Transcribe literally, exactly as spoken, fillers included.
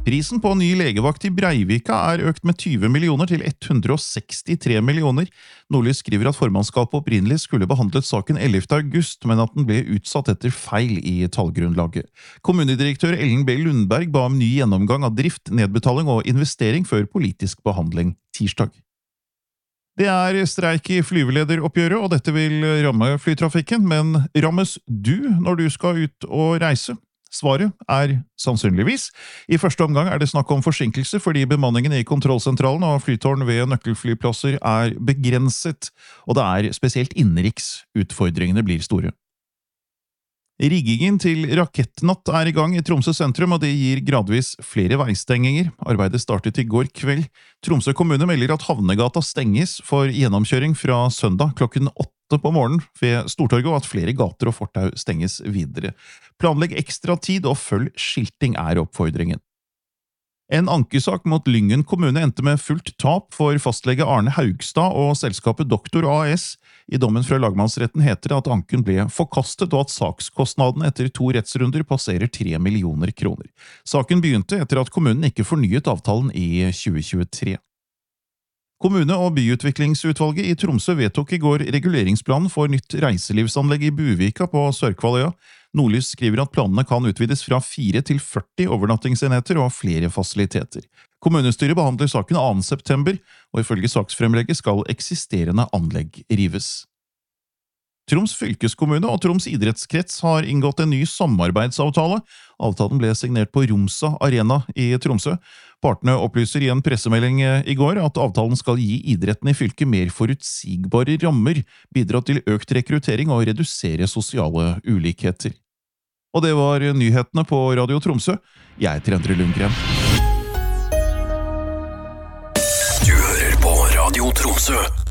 Prisen på ny legevakt i Breivika er økt med tyve millioner til hundre og sekstitre millioner. Nordlys skriver at formannskapet opprinnelig skulle behandlet saken ellevte august, men at den ble utsatt etter feil i tallgrunnlaget. Kommunedirektør Ellen B. Lundberg ba om ny gjennomgang av drift, nedbetaling og investering før politisk behandling tirsdag. Det er streik i flyvelederoppgjøret, og dette vil ramme flytrafikken, men rammes du når du skal ut og reise? Svaret er sannsynligvis. I første omgang er det snakk om forsinkelse fordi bemanningen i kontrollsentralen og flytårn ved nøkkelflyplasser er begrenset, og det er spesielt innenriks utfordringene blir store. Riggingen til rakettnatt er i gang i Tromsø sentrum, og det gir gradvis flere veistenginger. Arbeidet startet i går kveld. Tromsø kommune melder at Havnegata stenges for gjennomkjøring fra søndag klokken åtte på morgenen ved Stortorget, og at flere gater og fortau stenges videre. Planlegg ekstra tid og følg skilting er oppfordringen. En ankesak mot Lyngen kommune endte med fullt tap for fastlege Arne Haugstad og selskapet Doktor A S. I dommen fra lagmannsretten heter det at anken ble forkastet og at sakskostnadene etter to rettsrunder passerer tre millioner kroner. Saken begynte etter at kommunen ikke fornyet avtalen i tjue tjuetre. Kommune- og byutviklingsutvalget i Tromsø vedtok i går reguleringsplanen for nytt reiselivsanlegg i Buvika på Sørkvaløya. Nordlys skriver at planene kan utvides fra fire til førti overnattingsenheter og flere fasiliteter. Kommunestyret behandler saken annen september, og ifølge saksfremlegget skal eksisterende anlegg rives. Troms fylkeskommune og Troms idrettskrets har inngått en ny samarbeidsavtale. Avtalen ble signert på Romsa Arena i Tromsø. Partene opplyser i en pressemelding i går at avtalen skal gi idretten i fylket mer forutsigbare rammer, bidra til økt rekruttering og redusere sosiale ulikheter. Og det var nyhetene på Radio Tromsø. Jeg heter Endre Lundgren. Du hører på Radio Tromsø.